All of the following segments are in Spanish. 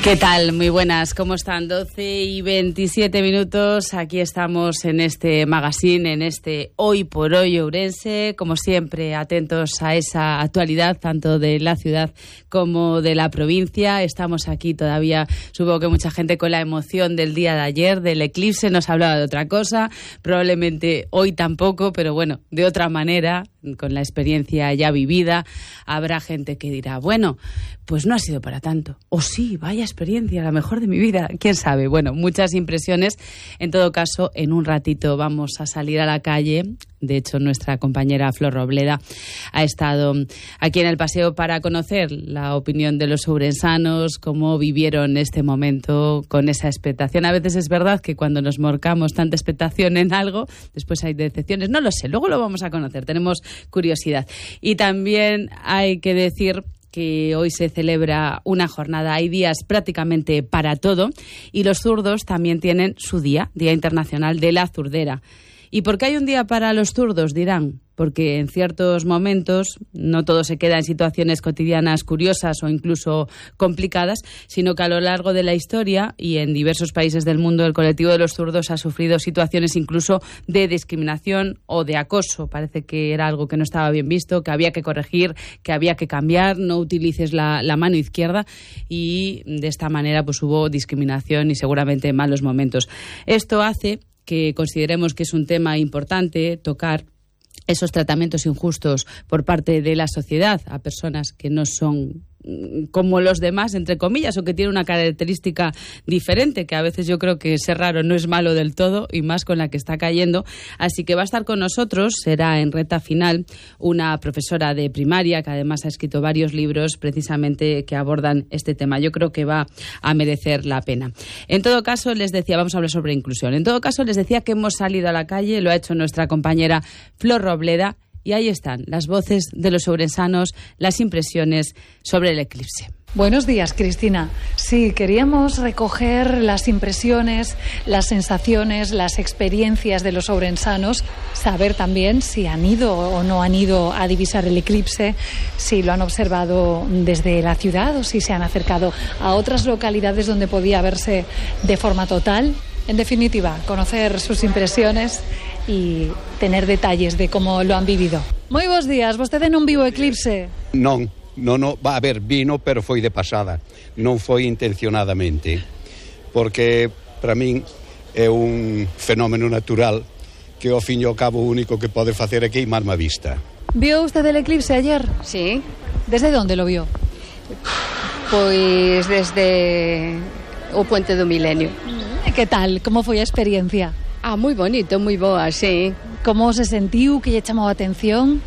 ¿Qué tal? Muy buenas, ¿cómo están? 12:27. Aquí estamos en este magazine, en este Hoy por Hoy Ourense, como siempre atentos a esa actualidad, tanto de la ciudad como de la provincia. Estamos aquí todavía, supongo que mucha gente con la emoción del día de ayer, del eclipse, nos hablaba de otra cosa, probablemente hoy tampoco, pero bueno, de otra manera, con la experiencia ya vivida, habrá gente que dirá, bueno, pues no ha sido para tanto. O sí, vaya experiencia, la mejor de mi vida, quién sabe. Bueno, muchas impresiones. En todo caso, en un ratito vamos a salir a la calle. De hecho, nuestra compañera Flor Robleda ha estado aquí en el paseo para conocer la opinión de los ourensanos, cómo vivieron este momento con esa expectación. A veces es verdad que cuando nos morcamos tanta expectación en algo, después hay decepciones. No lo sé, luego lo vamos a conocer, tenemos curiosidad. Y también hay que decir que hoy se celebra una jornada, hay días prácticamente para todo, y los zurdos también tienen su Día Internacional de la Zurdera. ¿Y por qué hay un día para los zurdos? Dirán, porque en ciertos momentos no todo se queda en situaciones cotidianas curiosas o incluso complicadas, sino que a lo largo de la historia y en diversos países del mundo el colectivo de los zurdos ha sufrido situaciones incluso de discriminación o de acoso. Parece que era algo que no estaba bien visto, que había que corregir, que había que cambiar, no utilices la mano izquierda, y de esta manera pues hubo discriminación y seguramente malos momentos. Esto hace que consideremos que es un tema importante tocar esos tratamientos injustos por parte de la sociedad a personas que no son como los demás, entre comillas, o que tienen una característica diferente, que a veces yo creo que ser raro no es malo del todo, y más con la que está cayendo. Así que va a estar con nosotros, será en recta final, una profesora de primaria que además ha escrito varios libros precisamente que abordan este tema. Yo creo que va a merecer la pena. En todo caso, les decía, vamos a hablar sobre inclusión. En todo caso, les decía que hemos salido a la calle, lo ha hecho nuestra compañera Flor Robleda, y ahí están las voces de los ourensanos, las impresiones sobre el eclipse. Buenos días, Cristina. Sí, queríamos recoger las impresiones, las sensaciones, las experiencias de los ourensanos, saber también si han ido o no han ido a divisar el eclipse, si lo han observado desde la ciudad o si se han acercado a otras localidades donde podía verse de forma total. En definitiva, conocer sus impresiones y tener detalles de cómo lo han vivido. Moi bons días, vostede non viu o eclipse? Non, va a ver, vino, pero foi de pasada, non foi intencionadamente, porque para min é un fenómeno natural que ao fin e ao cabo o único que pode facer é queimar-me a vista. ¿Vio usted el eclipse ayer? Sí. ¿Desde dónde lo vio? Pois desde o Puente do Milenio. Que tal? Como foi a experiencia? Moi bonito, moi boa, sí. Como se sentiu, que lle chamou a atención?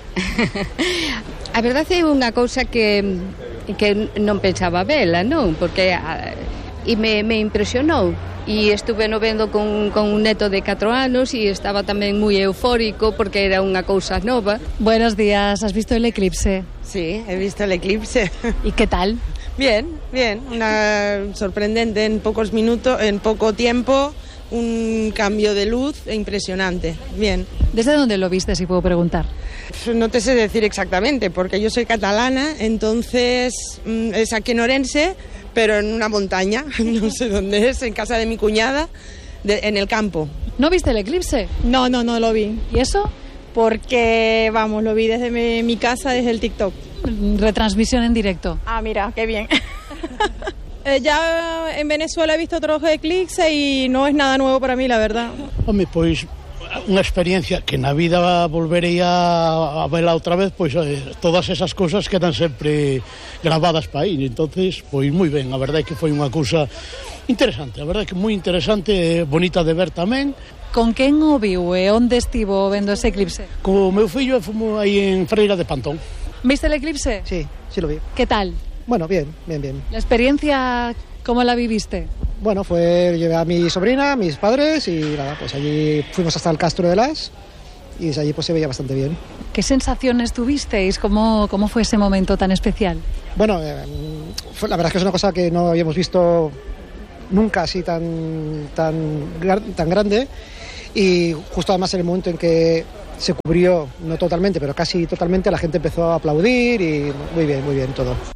A verdade é unha cousa que non pensaba vela, non? Porque me impresionou. E estuve no vendo con un neto de 4 anos e estaba tamén moi eufórico porque era unha cousa nova. Buenos días, ¿has visto el eclipse? Sí, he visto el eclipse. ¿Y qué tal? Bien, sorprendente en pocos minutos, en poco tiempo, un cambio de luz impresionante, bien. ¿Desde dónde lo viste, si puedo preguntar? No te sé decir exactamente, porque yo soy catalana, entonces es aquí en Orense, pero en una montaña, no sé dónde es, en casa de mi cuñada, en el campo. ¿No viste el eclipse? No lo vi. ¿Y eso? Porque, lo vi desde mi casa, desde el TikTok. Retransmisión en directo. Ah, mira, qué bien. Ya en Venezuela he visto otros eclipses y no es nada nuevo para mí, la verdad. Home, pois unha experiencia que na vida volverei a vela outra vez, pois todas esas cousas quedan sempre gravadas para aí. Entonces, pois moi ben, a verdade é que foi unha cousa interesante, a verdade é que moi interesante, bonita de ver tamén. Con quen o viu e onde estivo vendo ese eclipse? Co meu fillo fomos aí en Freira de Pantón. ¿Viste el eclipse? Sí lo vi. ¿Qué tal? Bueno, bien. ¿La experiencia cómo la viviste? Bueno, llevé a mi sobrina, a mis padres y nada, pues allí fuimos hasta el Castro de Las y desde allí pues se veía bastante bien. ¿Qué sensaciones tuvisteis? ¿Cómo fue ese momento tan especial? Bueno, la verdad es que es una cosa que no habíamos visto nunca así tan grande, y justo además en el momento en que se cubrió, no totalmente, pero casi totalmente, la gente empezó a aplaudir y muy bien todo.